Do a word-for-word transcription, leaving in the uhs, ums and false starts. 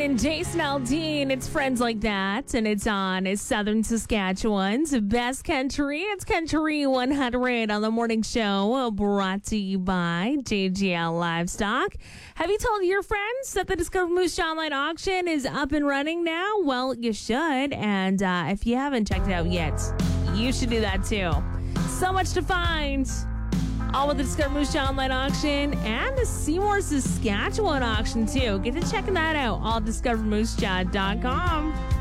Alden and Jason Aldean. It's Friends Like That, and it's on Southern Saskatchewan's best country. It's Country one hundred on the morning show, brought to you by J G L Livestock. Have you told your friends that the Discover Moose Jaw Online auction is up and running now? Well, you should, and uh, if you haven't checked it out yet, you should do that too. So much to find. All with the Discover Moose Jaw Online auction and the Seymour, Saskatchewan auction, too. Get to checking that out. all discover moose jaw dot com.